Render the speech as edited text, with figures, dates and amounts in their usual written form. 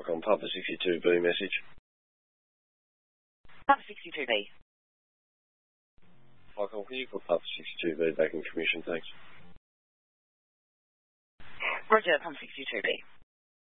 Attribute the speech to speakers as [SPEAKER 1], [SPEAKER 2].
[SPEAKER 1] Falcon Papa 62B message.
[SPEAKER 2] Papa 62B.
[SPEAKER 1] Falcon, can you put Papa 62B back in commission, thanks?
[SPEAKER 2] Roger, Papa 62B.